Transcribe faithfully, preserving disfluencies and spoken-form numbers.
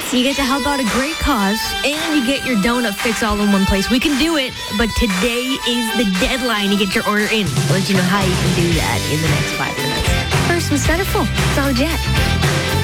minutes, you get to help out a great cause, and you get your donut fix all in one place. We can do it, but today is the deadline to get your order in. I'll let you know how you can do that in the next five minutes. First, with Centerful. It's all Jet.